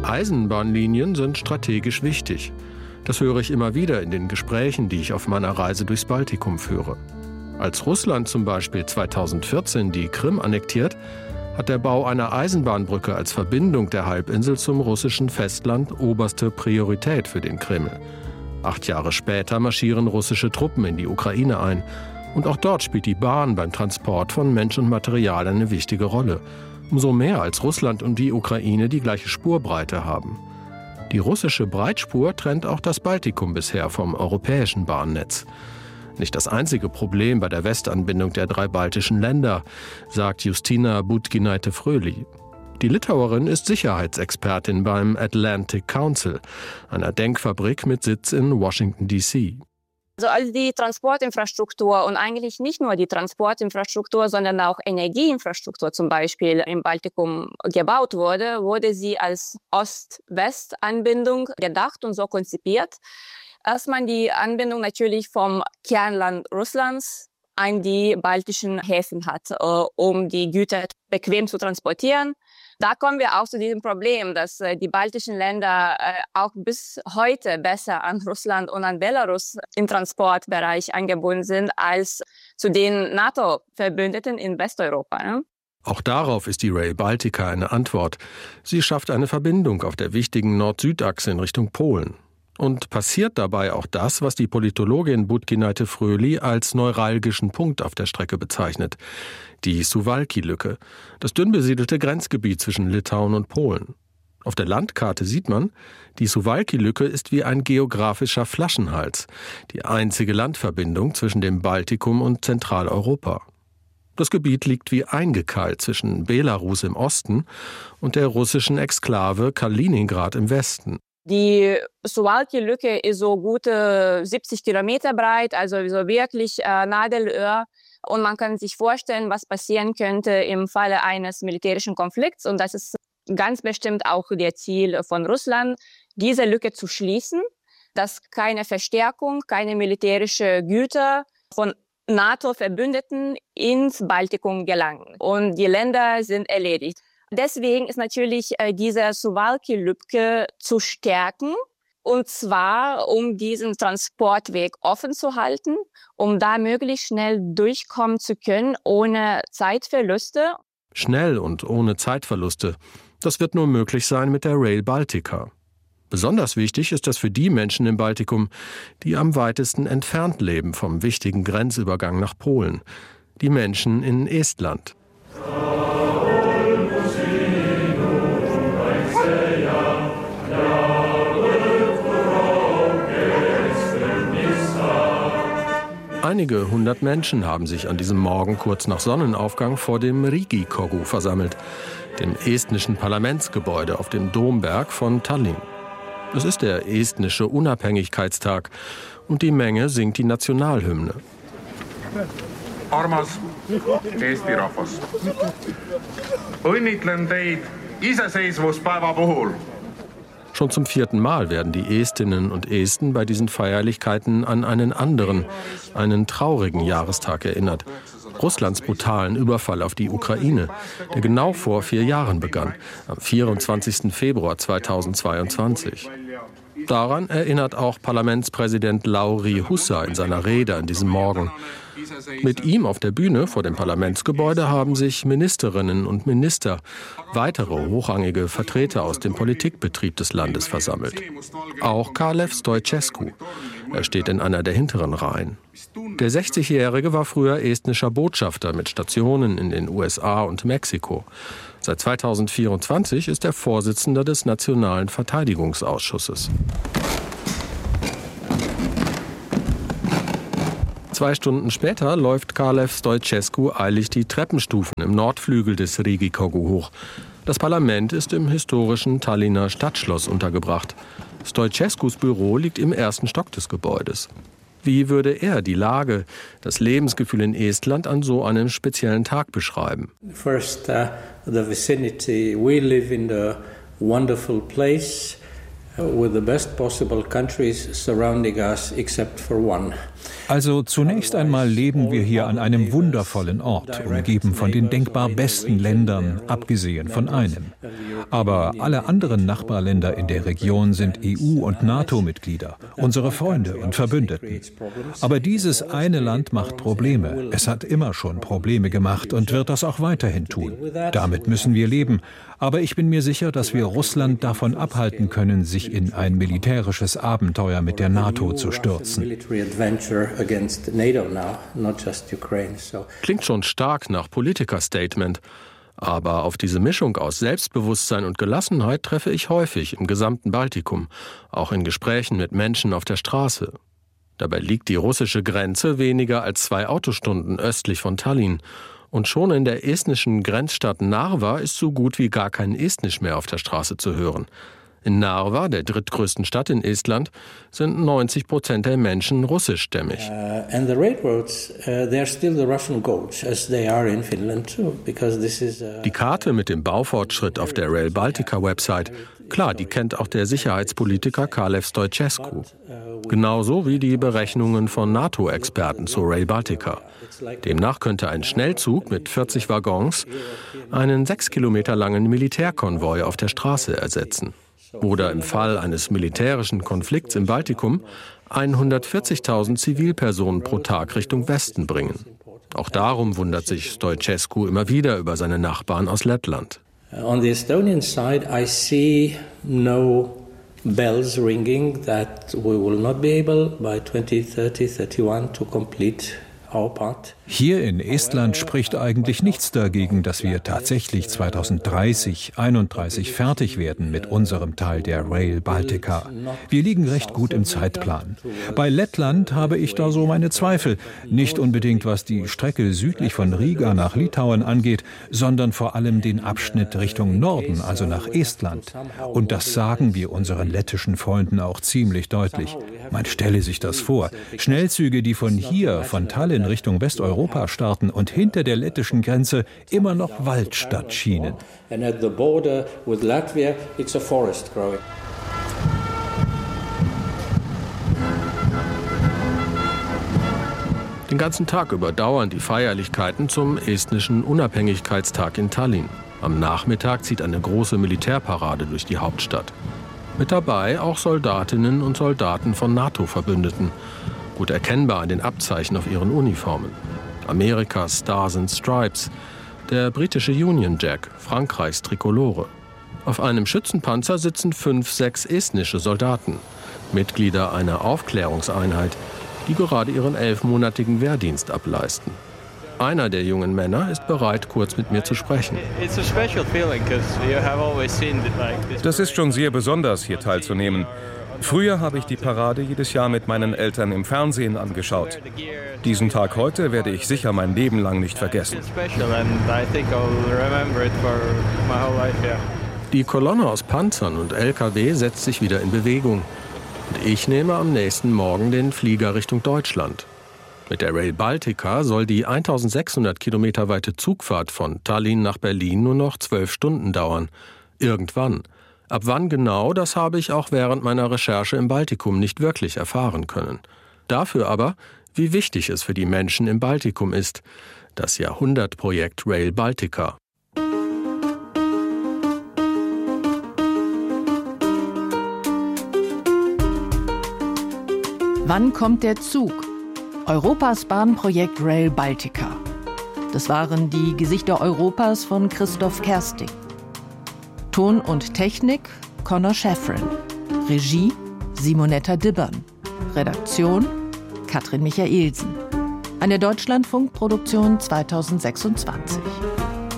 Eisenbahnlinien sind strategisch wichtig. Das höre ich immer wieder in den Gesprächen, die ich auf meiner Reise durchs Baltikum führe. Als Russland zum Beispiel 2014 die Krim annektiert, hat der Bau einer Eisenbahnbrücke als Verbindung der Halbinsel zum russischen Festland oberste Priorität für den Kreml. 8 Jahre später marschieren russische Truppen in die Ukraine ein. Und auch dort spielt die Bahn beim Transport von Mensch und Material eine wichtige Rolle. Umso mehr als Russland und die Ukraine die gleiche Spurbreite haben. Die russische Breitspur trennt auch das Baltikum bisher vom europäischen Bahnnetz. Nicht das einzige Problem bei der Westanbindung der 3 baltischen Länder, sagt Justyna Budgynaitė-Fröli. Die Litauerin ist Sicherheitsexpertin beim Atlantic Council, einer Denkfabrik mit Sitz in Washington, D.C. Also die Transportinfrastruktur und eigentlich nicht nur die Transportinfrastruktur, sondern auch Energieinfrastruktur zum Beispiel im Baltikum gebaut wurde, wurde sie als Ost-West-Anbindung gedacht und so konzipiert, dass man die Anbindung natürlich vom Kernland Russlands an die baltischen Häfen hat, um die Güter bequem zu transportieren. Da kommen wir auch zu diesem Problem, dass die baltischen Länder auch bis heute besser an Russland und an Belarus im Transportbereich angebunden sind als zu den NATO-Verbündeten in Westeuropa. Ne? Auch darauf ist die Rail Baltica eine Antwort. Sie schafft eine Verbindung auf der wichtigen Nord-Süd-Achse in Richtung Polen. Und passiert dabei auch das, was die Politologin Budgynaitė-Fröli als neuralgischen Punkt auf der Strecke bezeichnet. Die Suwałki-Lücke, das dünn besiedelte Grenzgebiet zwischen Litauen und Polen. Auf der Landkarte sieht man, die Suwałki-Lücke ist wie ein geografischer Flaschenhals, die einzige Landverbindung zwischen dem Baltikum und Zentraleuropa. Das Gebiet liegt wie eingekeilt zwischen Belarus im Osten und der russischen Exklave Kaliningrad im Westen. Die Suwałki-Lücke ist so gute 70 Kilometer breit, also so wirklich Nadelöhr. Und man kann sich vorstellen, was passieren könnte im Falle eines militärischen Konflikts. Und das ist ganz bestimmt auch das Ziel von Russland, diese Lücke zu schließen, dass keine Verstärkung, keine militärische Güter von NATO-Verbündeten ins Baltikum gelangen. Und die Länder sind erledigt. Deswegen ist natürlich diese Suwałki-Lücke zu stärken, und zwar um diesen Transportweg offen zu halten, um da möglichst schnell durchkommen zu können, ohne Zeitverluste. Schnell und ohne Zeitverluste. Das wird nur möglich sein mit der Rail Baltica. Besonders wichtig ist das für die Menschen im Baltikum, die am weitesten entfernt leben vom wichtigen Grenzübergang nach Polen. Die Menschen in Estland. Einige 100 Menschen haben sich an diesem Morgen kurz nach Sonnenaufgang vor dem Riigikogu versammelt, dem estnischen Parlamentsgebäude auf dem Domberg von Tallinn. Es ist der estnische Unabhängigkeitstag und die Menge singt die Nationalhymne. Armas Eesti rahvas, õnnitlen teid iseseisvuspäeva puhul. Schon zum 4. Mal werden die Estinnen und Esten bei diesen Feierlichkeiten an einen anderen, einen traurigen Jahrestag erinnert. Russlands brutalen Überfall auf die Ukraine, der genau vor 4 Jahren begann, am 24. Februar 2022. Daran erinnert auch Parlamentspräsident Lauri Hussa in seiner Rede an diesem Morgen. Mit ihm auf der Bühne vor dem Parlamentsgebäude haben sich Ministerinnen und Minister, weitere hochrangige Vertreter aus dem Politikbetrieb des Landes versammelt. Auch Kalev Stoichescu. Er steht in einer der hinteren Reihen. Der 60-Jährige war früher estnischer Botschafter mit Stationen in den USA und Mexiko. Seit 2024 ist er Vorsitzender des Nationalen Verteidigungsausschusses. 2 Stunden später läuft Kalev Stoichescu eilig die Treppenstufen im Nordflügel des Riigikogu hoch. Das Parlament ist im historischen Tallinner Stadtschloss untergebracht. Stoichescus Büro liegt im 1. Stock des Gebäudes. Wie würde er die Lage, das Lebensgefühl in Estland an so einem speziellen Tag beschreiben? First, the vicinity. We live in a wonderful place with the best possible countries surrounding us, except for one. Also zunächst einmal leben wir hier an einem wundervollen Ort, umgeben von den denkbar besten Ländern, abgesehen von einem. Aber alle anderen Nachbarländer in der Region sind EU- und NATO-Mitglieder, unsere Freunde und Verbündeten. Aber dieses eine Land macht Probleme. Es hat immer schon Probleme gemacht und wird das auch weiterhin tun. Damit müssen wir leben. Aber ich bin mir sicher, dass wir Russland davon abhalten können, sich in ein militärisches Abenteuer mit der NATO zu stürzen. Klingt schon stark nach Politiker-Statement. Aber auf diese Mischung aus Selbstbewusstsein und Gelassenheit treffe ich häufig im gesamten Baltikum, auch in Gesprächen mit Menschen auf der Straße. Dabei liegt die russische Grenze weniger als 2 Autostunden östlich von Tallinn. Und schon in der estnischen Grenzstadt Narva ist so gut wie gar kein Estnisch mehr auf der Straße zu hören. In Narva, der drittgrößten Stadt in Estland, sind 90% der Menschen russischstämmig. Die Karte mit dem Baufortschritt auf der Rail Baltica-Website, klar, die kennt auch der Sicherheitspolitiker Kalev Stoichescu. Genauso wie die Berechnungen von NATO-Experten zur Rail Baltica. Demnach könnte ein Schnellzug mit 40 Waggons einen 6 Kilometer langen Militärkonvoi auf der Straße ersetzen. Oder im Fall eines militärischen Konflikts im Baltikum 140.000 Zivilpersonen pro Tag Richtung Westen bringen. Auch darum wundert sich Stoichescu immer wieder über seine Nachbarn aus Lettland. On the Estonian side, I see no bells ringing that we will not be able by 2030, 31 to complete our part. Hier in Estland spricht eigentlich nichts dagegen, dass wir tatsächlich 2030, 31 fertig werden mit unserem Teil der Rail Baltica. Wir liegen recht gut im Zeitplan. Bei Lettland habe ich da so meine Zweifel. Nicht unbedingt, was die Strecke südlich von Riga nach Litauen angeht, sondern vor allem den Abschnitt Richtung Norden, also nach Estland. Und das sagen wir unseren lettischen Freunden auch ziemlich deutlich. Man stelle sich das vor. Schnellzüge, die von hier, von Tallinn Richtung Westeuropa starten und hinter der lettischen Grenze immer noch Waldstadt schienen. Den ganzen Tag über dauern die Feierlichkeiten zum estnischen Unabhängigkeitstag in Tallinn. Am Nachmittag zieht eine große Militärparade durch die Hauptstadt. Mit dabei auch Soldatinnen und Soldaten von NATO-Verbündeten. Gut erkennbar an den Abzeichen auf ihren Uniformen. Amerikas Stars and Stripes, der britische Union Jack, Frankreichs Trikolore. Auf einem Schützenpanzer sitzen 5, 6 estnische Soldaten, Mitglieder einer Aufklärungseinheit, die gerade ihren 11-monatigen Wehrdienst ableisten. Einer der jungen Männer ist bereit, kurz mit mir zu sprechen. Das ist schon sehr besonders, hier teilzunehmen. Früher habe ich die Parade jedes Jahr mit meinen Eltern im Fernsehen angeschaut. Diesen Tag heute werde ich sicher mein Leben lang nicht vergessen. Die Kolonne aus Panzern und LKW setzt sich wieder in Bewegung. Und ich nehme am nächsten Morgen den Flieger Richtung Deutschland. Mit der Rail Baltica soll die 1600 Kilometer weite Zugfahrt von Tallinn nach Berlin nur noch 12 Stunden dauern. Irgendwann. Ab wann genau, das habe ich auch während meiner Recherche im Baltikum nicht wirklich erfahren können. Dafür aber, wie wichtig es für die Menschen im Baltikum ist, das Jahrhundertprojekt Rail Baltica. Wann kommt der Zug? Europas Bahnprojekt Rail Baltica. Das waren die Gesichter Europas von Christoph Kersting. Ton und Technik Conor Sheffrin. Regie Simonetta Dibbern. Redaktion Katrin Michaelsen. Eine Deutschlandfunkproduktion 2026.